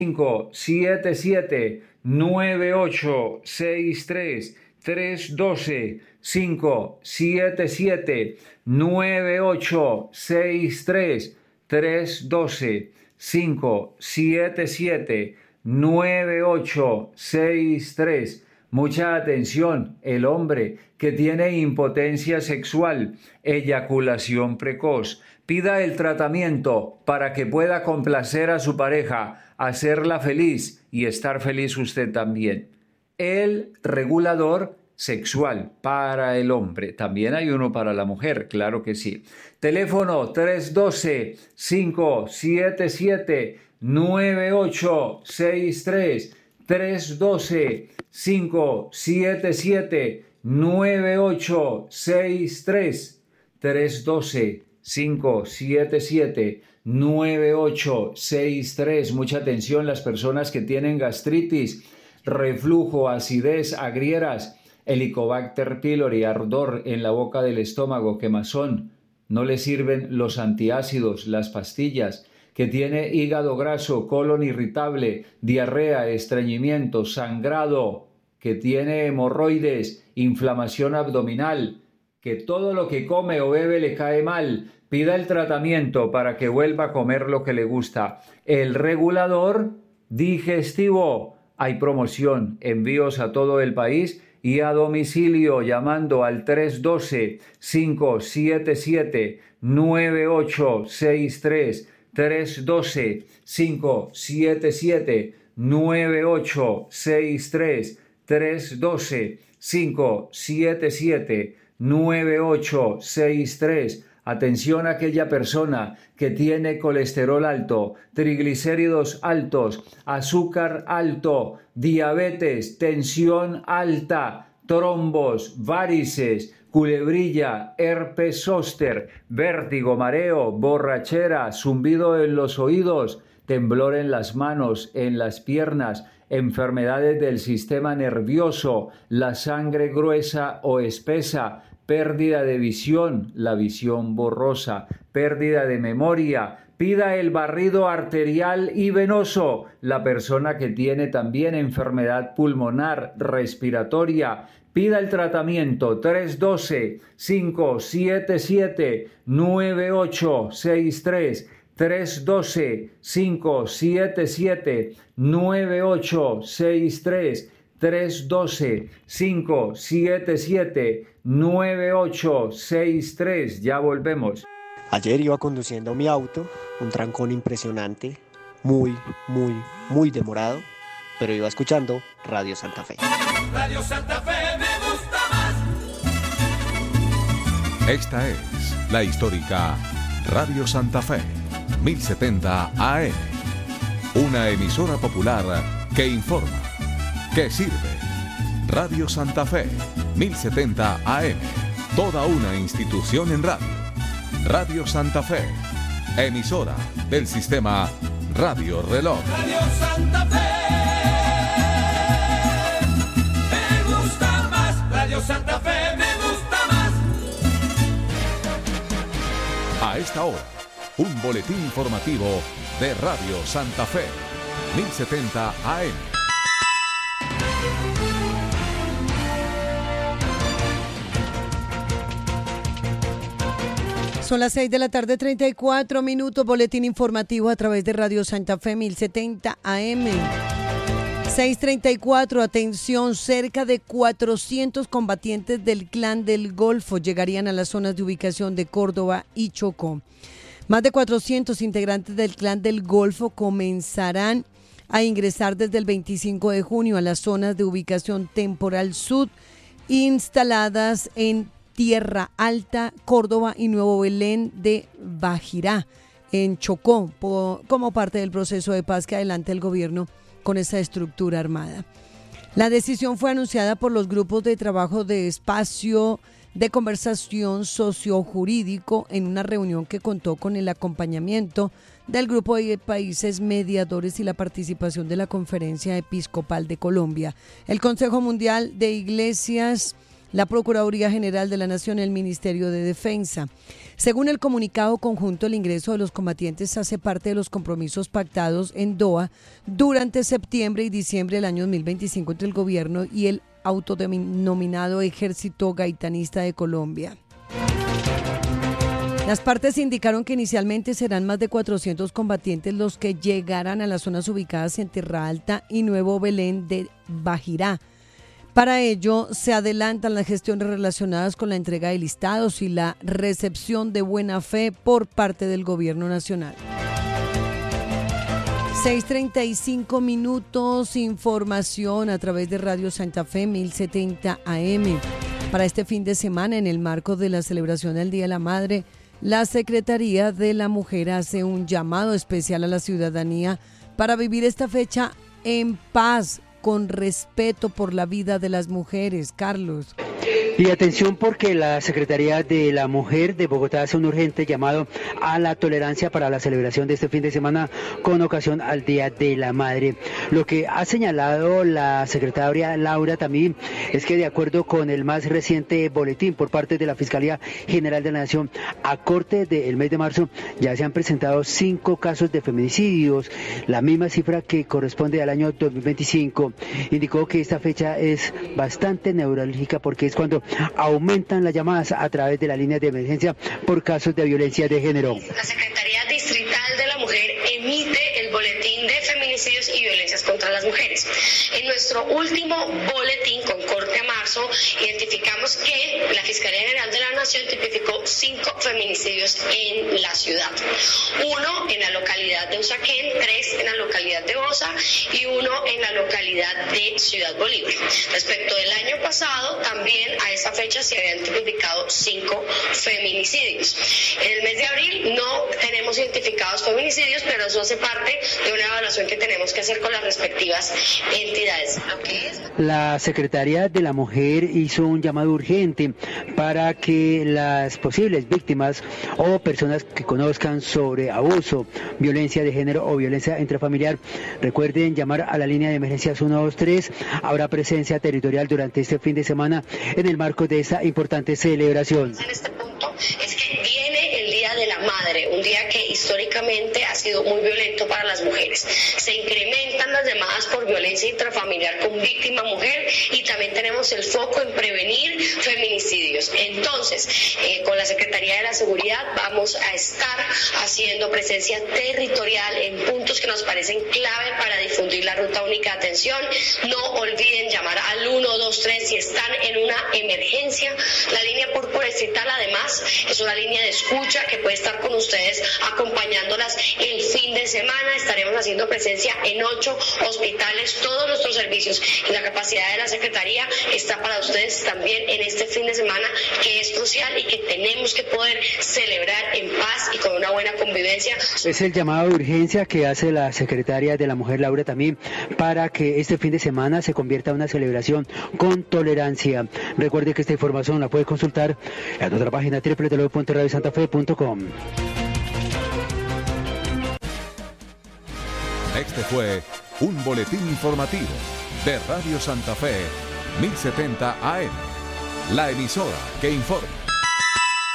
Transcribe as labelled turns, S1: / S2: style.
S1: 577 9863 312 577 9863 312 577 9863. Mucha atención, el hombre que tiene impotencia sexual, eyaculación precoz, pida el tratamiento para que pueda complacer a su pareja, hacerla feliz y estar feliz usted también. El regulador sexual para el hombre. También hay uno para la mujer, claro que sí. Teléfono 312-577-9863. 312-577-9863. 312-577-9863. Mucha atención, las personas que tienen gastritis, reflujo, acidez, agrieras, Helicobacter pylori, ardor en la boca del estómago, quemazón. No le sirven los antiácidos, las pastillas. Que tiene hígado graso, colon irritable, diarrea, estreñimiento, sangrado, que tiene hemorroides, inflamación abdominal, que todo lo que come o bebe le cae mal, pida el tratamiento para que vuelva a comer lo que le gusta. El regulador digestivo. Hay promoción, envíos a todo el país y a domicilio llamando al 312-577-9863. 312-577-9863. 312-577-9863. Atención a aquella persona que tiene colesterol alto, triglicéridos altos, azúcar alto, diabetes, tensión alta, trombos, varices, culebrilla, herpes zóster, vértigo, mareo, borrachera, zumbido en los oídos, temblor en las manos, en las piernas, enfermedades del sistema nervioso, la sangre gruesa o espesa, pérdida de visión, la visión borrosa, pérdida de memoria. Pida el barrido arterial y venoso. La persona que tiene también enfermedad pulmonar, respiratoria, pida el tratamiento. 312-577-9863. 312-577-9863. 312-577-9863. Ya volvemos.
S2: Ayer iba conduciendo mi auto, un trancón impresionante, muy demorado, pero iba escuchando Radio Santa Fe.
S3: Radio Santa Fe me gusta más.
S4: Esta es la histórica Radio Santa Fe, 1070 AM. Una emisora popular que informa, que sirve. Radio Santa Fe, 1070 AM. Toda una institución en radio. Radio Santa Fe, emisora del sistema Radio Reloj.
S3: Radio Santa Fe me gusta más. Radio Santa Fe me gusta más.
S4: A esta hora, un boletín informativo de Radio Santa Fe, 1070 AM.
S5: Son las 6:34 PM, boletín informativo a través de Radio Santa Fe 1070 AM. 6:34, atención, cerca de 400 combatientes del Clan del Golfo llegarían a las zonas de ubicación de Córdoba y Chocó. Más de 400 integrantes del Clan del Golfo comenzarán a ingresar desde el 25 de junio a las zonas de ubicación temporal sud instaladas en Tierra Alta, Córdoba y Nuevo Belén de Bajirá, en Chocó, como parte del proceso de paz que adelanta el gobierno con esa estructura armada. La decisión fue anunciada por los grupos de trabajo de espacio de conversación sociojurídico en una reunión que contó con el acompañamiento del grupo de países mediadores y la participación de la Conferencia Episcopal de Colombia, el Consejo Mundial de Iglesias, la Procuraduría General de la Nación y el Ministerio de Defensa. Según el comunicado conjunto, el ingreso de los combatientes hace parte de los compromisos pactados en Doha durante septiembre y diciembre del año 2025 entre el gobierno y el autodenominado Ejército Gaitanista de Colombia. Las partes indicaron que inicialmente serán más de 400 combatientes los que llegarán a las zonas ubicadas en Tierra Alta y Nuevo Belén de Bajirá. Para ello, se adelantan las gestiones relacionadas con la entrega de listados y la recepción de buena fe por parte del Gobierno Nacional. 6:35 minutos, información a través de Radio Santa Fe 1070 AM. Para este fin de semana, en el marco de la celebración del Día de la Madre, la Secretaría de la Mujer hace un llamado especial a la ciudadanía para vivir esta fecha en paz, con respeto por la vida de las mujeres. Carlos.
S6: Y atención, porque la Secretaría de la Mujer de Bogotá hace un urgente llamado a la tolerancia para la celebración de este fin de semana con ocasión al Día de la Madre. Lo que ha señalado la secretaria Laura también es que, de acuerdo con el más reciente boletín por parte de la Fiscalía General de la Nación, a corte del mes de marzo ya se han presentado 5 casos de feminicidios, la misma cifra que corresponde al año 2025. Indicó que esta fecha es bastante neurálgica porque es cuando aumentan las llamadas a través de la línea de emergencia por casos de violencia de género.
S7: La Secretaría Distrital de la Mujer emite el boletín de feminicidios y violencias contra las mujeres. En nuestro último boletín con corte a marzo, identificamos que la Fiscalía General de la Nación tipificó 5 feminicidios en la ciudad. 1 en la localidad de Usaquén, 3 en la localidad de Bosa y 1 en la localidad de Ciudad Bolívar. Respecto del año pasado, también a esa fecha se habían tipificado 5 feminicidios. En el mes de abril no tenemos identificados feminicidios, pero eso hace parte de una evaluación que tenemos que hacer con las respectivas entidades.
S6: La Secretaría de la Mujer hizo un llamado urgente para que las posibles víctimas o personas que conozcan sobre abuso, violencia de género o violencia intrafamiliar recuerden llamar a la línea de emergencias 123. Habrá presencia territorial durante este fin de semana en el marco de esta importante celebración.
S7: En este punto es que viene el Día de la Madre, un día que históricamente ha sido muy violento para las mujeres. Se incrementan las llamadas por violencia intrafamiliar con víctima mujer y también tenemos el foco en prevenir feminicidios. Entonces, con la Secretaría de la Seguridad vamos a estar haciendo presencia territorial en puntos que nos parecen clave para difundir la ruta única de atención. No olviden llamar al 123 si están en una emergencia. La línea púrpura distrital, además, es una línea de escucha que puede estar con ustedes acompañándolas el fin de semana. Estaremos haciendo presencia en 8 hospitales, todos nuestros servicios y la capacidad de la Secretaría está para ustedes también en este fin de semana, que es crucial y que tenemos que poder celebrar en paz y con una buena convivencia.
S6: Es el llamado de urgencia que hace la Secretaria de la Mujer, Laura, también para que este fin de semana se convierta en una celebración con tolerancia. Recuerde que esta información la puede consultar en nuestra página www.radiosantafe.com.
S4: Este fue un boletín informativo de Radio Santa Fe 1070 AM, la emisora que informa.